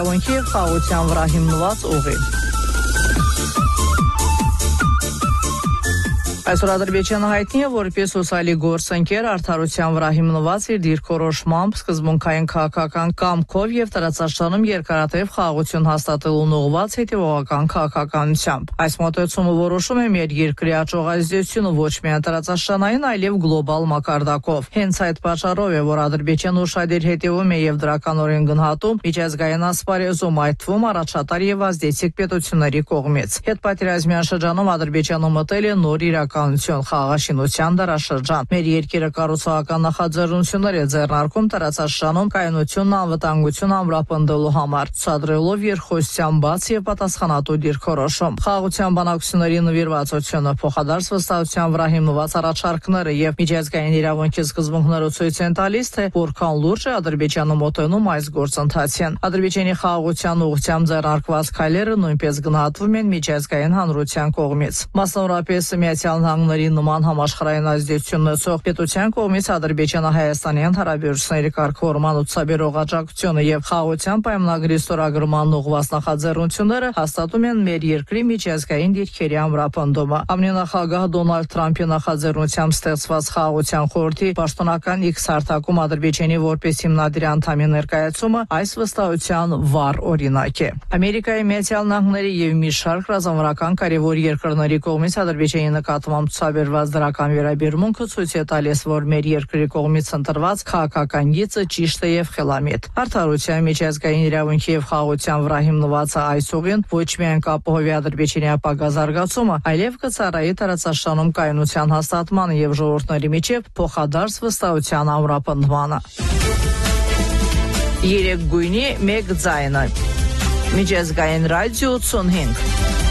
Իրավունքի և խաղաղության վրա հիմնված ուղի։ Այսօր Ադրբեջանը հայտնի է որպես հուսալի գործընկեր արդարության վրա հիմնված իր դիրքորոշմամբ, սկզբունքային քաղաքական կամքով եւ տարածաշրջանում երկարատև խաղաղություն հաստատելուն ուղղված հետևողական քաղաքականությամբ։ Այս մոտեցումը որոշում է մեր երկրի աճող ազդեցությունը ոչ միայն տարածաշրջանային, այլև գլոբալ մակարդակով։ Հենց այդ պատճառով է, որ Ադրբեջանը ուշադիր հետևում է եւ դրականորեն գնահատում միջազգային ասպարեզում, այդ թվում առաջատար եւ ազդեցիկ պետությունների կողմից։ Հետպատերազմյան շրջանում Ադրբեջանը մտել է նոր խաղաղաշինության դարաշրջան։ Մեր երկիրը կառուցողական նախաձեռնություններ է ձեռնարկում տարածաշրջանում կայունությունն անվտանգություն ամրապնդելու համար, ցուցադրելով երկխոսության բաց եւ պատասխանատու դիրքորոշում։ Խաղաղության բանակցությունների նվիրվածությունը, փոխադարձ վստահության վրա հիմնված առաջարկները եւ միջազգային իրավունքի սկզբունքները ցույց են տալիս, թե որքան լուրջ է Ադրբեջանը մոտենում այս գործընթացին։ Ադրբեջանի խաղաղության ուղղությամբ ձեռնարկված քայլերը նույնպես գնահատվում են միջազգային հանրության կողմից։ Մասնավորապես Միացյալ Նահանգների նման համաշխարհային ազդեցություն ունեցող պետության կողմից Ադրբեջանը Հայաստանյան հարաբերությունների կարգավորման ցուցաբերող աջակցությունը եւ խաղաղության պայմանագրի ստորագրման ուղղված նախաձեռնությունները հաստատում են մեր երկրի միջազգային դիրքերի ամրապնդումը։ ԱՄՆ նախագահ Դոնալդ Թրամփի նախաձեռնությամբ ստեղծված խաղաղության խորհրդի պաշտոնական X հարթակում Ադրբեջանի որպես հիմնադիր անդամի ներկայացումը այս վստահության վառ օրինակ է։ Ամերիկայի Միացյալ Նահանգների եւ մի շարք ռազմավարական կարևոր երկրների կողմից Ադրբեջանի նկատմամբ ցուցաբերված դրական վերաբերմունքը ցույց է տալիս, որ մեր երկրի կողմից ընտրված քաղաքական գիծը ճիշտ է եւ խելամիտ։ Արդարության, միջազգային իրավունքի եւ խաղաղության վրա հիմնված այս ուղին ոչ միայն կապահովի Ադրբեջանի ապագա զարգացումը, այլև կծառայի տարածաշրջանում կայունության հաստատմանը եւ ժողովուրդների միջեւ փոխադարձ վստահության ամրապնդմանը։ Երեք գույնի մեկ ձայնը։ Միջազգային ռադիո 85